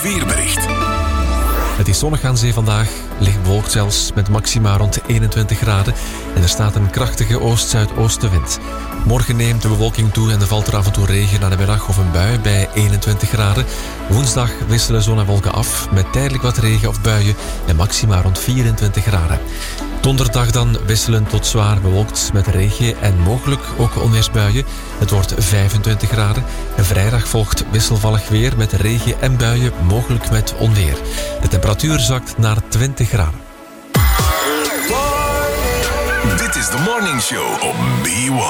Weerbericht. Het is zonnig aan zee vandaag, licht bewolkt zelfs, met maxima rond 21 graden. En er staat een krachtige oost-zuidoostenwind. Morgen neemt de bewolking toe en er valt er af en toe regen naar de middag of een bui bij 21 graden. Woensdag wisselen zon en wolken af, met tijdelijk wat regen of buien en maxima rond 24 graden. Donderdag dan wisselend tot zwaar bewolkt met regen en mogelijk ook onweersbuien. Het wordt 25 graden. En vrijdag volgt wisselvallig weer met regen en buien, mogelijk met onweer. De temperatuur zakt naar 20 graden. Dit is de Morning Show op B1.